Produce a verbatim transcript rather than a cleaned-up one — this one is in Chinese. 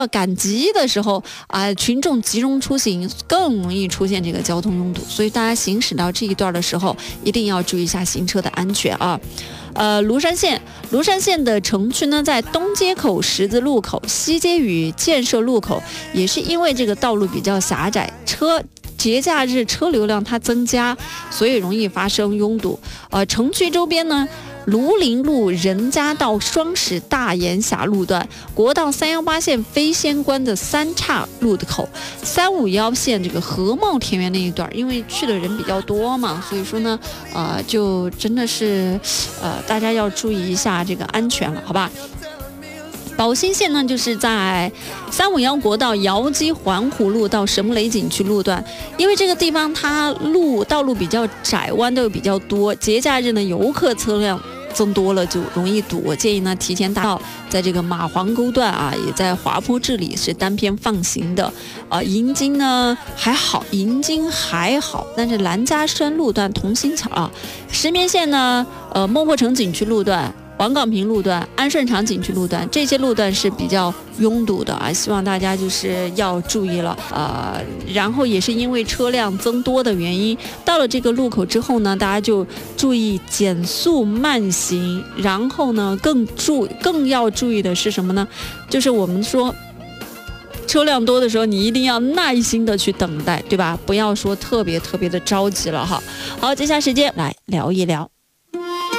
赶集的时候啊，群众集中出行更容易出现这个交通拥堵，所以大家行驶到这一段的时候，一定要注意一下行车的安全啊。呃，庐山县，庐山县的城区呢，在东街口十字路口、西街与建设路口，也是因为这个道路比较狭窄，车节假日车流量它增加，所以容易发生拥堵。呃，城区周边呢，庐陵路任家道双石大岩峡路段，国道三幺八线飞仙关的三岔路口，三五幺线这个和茂田园那一段，因为去的人比较多嘛，所以说呢，呃，就真的是，呃，大家要注意一下这个安全了，好吧？宝兴县呢，就是在三五幺国道瑶基环湖路到神木雷景区路段，因为这个地方它路道路比较窄，弯道又比较多，节假日呢游客车辆增多了就容易堵。我建议呢提前到，在这个马黄沟段啊，也在滑坡治理是单偏放行的。啊，银金呢还好，银金还好，但是兰家山路段、同心桥啊，石棉县呢，呃，孟获城景区路段。王岗坪路段、安顺场景区路段，这些路段是比较拥堵的啊，希望大家就是要注意了。呃，然后也是因为车辆增多的原因，到了这个路口之后呢，大家就注意减速慢行，然后呢，更注更要注意的是什么呢？就是我们说，车辆多的时候，你一定要耐心的去等待，对吧？不要说特别特别的着急了哈。好，接下来时间来聊一聊。